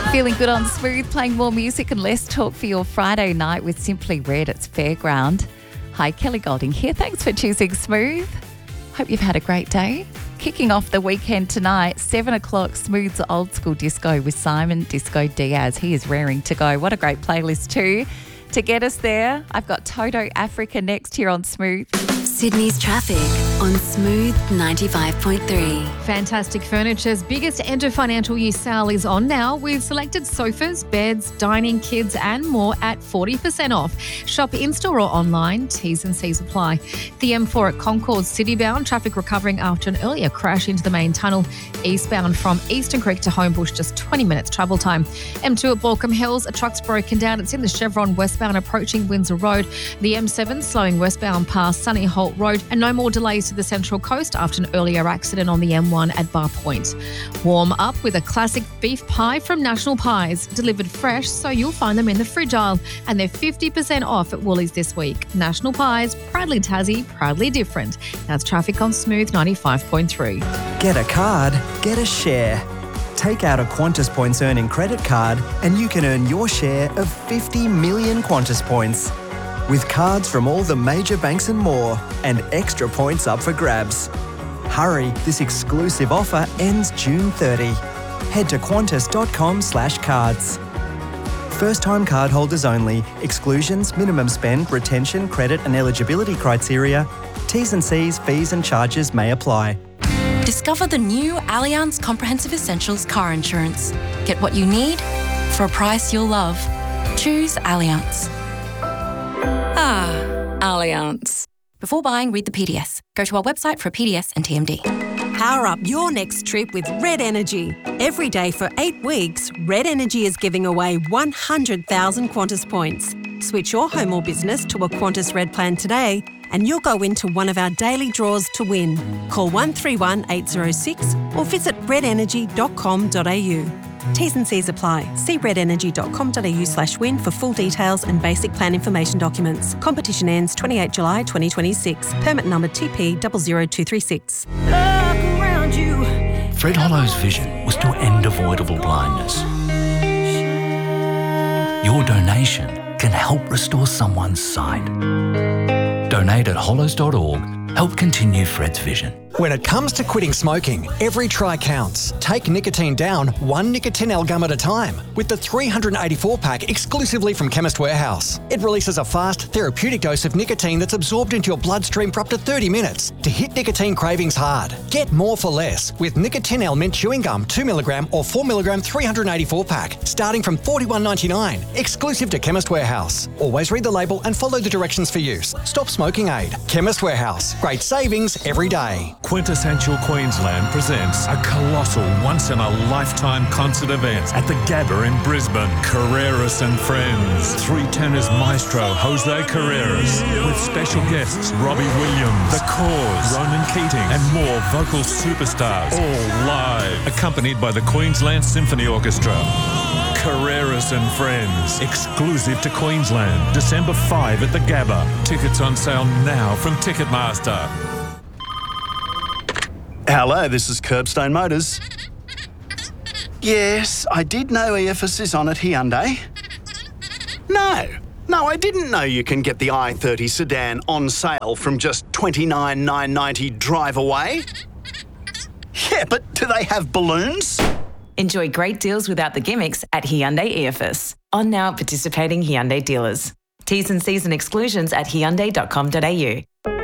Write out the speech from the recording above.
Feeling good on Smooth, playing more music and less talk for your Friday night with Simply Red. It's Fairground. Hi, Kelly Golding here. Thanks for choosing Smooth. Hope you've had a great day. Kicking off the weekend tonight, 7 o'clock, Smooth's Old School Disco with Simon Disco Diaz. He is raring to go. What a great playlist too. To get us there, I've got Toto Africa next here on Smooth. Sydney's traffic on Smooth 95.3. Fantastic Furniture's biggest end of financial year sale is on now with selected sofas, beds, dining, kids and more at 40% off. Shop in-store or online. T's and C's apply. The M4 at Concord citybound, traffic recovering after an earlier crash into the main tunnel. Eastbound from Eastern Creek to Homebush, just 20 minutes travel time. M2 at Balcombe Hills, a truck's broken down. It's in the Chevron westbound approaching Windsor Road. The M7 slowing westbound past Sunny Holt Road, and no more delays to the Central Coast after an earlier accident on the M1 at Bar Point. Warm up with a classic beef pie from National Pies, delivered fresh so you'll find them in the fridge aisle, and they're 50% off at Woolies this week. National Pies, proudly Tassie, proudly different. That's traffic on Smooth 95.3. Get a card, get a share. Take out a Qantas Points earning credit card and you can earn your share of 50 million Qantas points. With cards from all the major banks and more, and extra points up for grabs. Hurry, this exclusive offer ends June 30. Head to qantas.com/cards. First-time cardholders only. Exclusions, minimum spend, retention, credit and eligibility criteria. T's and C's, fees and charges may apply. Discover the new Allianz Comprehensive Essentials car insurance. Get what you need for a price you'll love. Choose Allianz. Allianz. Before buying, read the PDS. Go to our website for a PDS and TMD. Power up your next trip with Red Energy. Every day for 8 weeks, Red Energy is giving away 100,000 Qantas points. Switch your home or business to a Qantas Red plan today and you'll go into one of our daily draws to win. Call 131 806 or visit redenergy.com.au. T's and C's apply. See redenergy.com.au/win for full details and basic plan information documents. Competition ends 28 July 2026. Permit number TP00236. Look around you. Fred Hollow's vision was to end avoidable blindness. Your donation can help restore someone's sight. Donate at hollows.org. Help continue Fred's vision. When it comes to quitting smoking, every try counts. Take nicotine down one Nicotinell gum at a time with the 384-pack exclusively from Chemist Warehouse. It releases a fast, therapeutic dose of nicotine that's absorbed into your bloodstream for up to 30 minutes to hit nicotine cravings hard. Get more for less with Nicotinell Mint Chewing Gum 2mg or 4mg 384-pack starting from $41.99. Exclusive to Chemist Warehouse. Always read the label and follow the directions for use. Stop smoking aid. Chemist Warehouse. Great savings every day. Quintessential Queensland presents a colossal once-in-a-lifetime concert event at the Gabba in Brisbane. Carreras and Friends. Three tenors maestro Jose Carreras with special guests Robbie Williams, The Cause, Ronan Keating and more vocal superstars, all live, accompanied by the Queensland Symphony Orchestra. Carreras and Friends, exclusive to Queensland, December 5 at the Gabba. Tickets on sale now from Ticketmaster. Hello, this is Curbstone Motors. Yes, I did know EFS is on at Hyundai. No, I didn't know you can get the i30 sedan on sale from just $29,990 drive away. Yeah, but do they have balloons? Enjoy great deals without the gimmicks at Hyundai EFS. On now participating Hyundai dealers. T's and C's and exclusions at hyundai.com.au.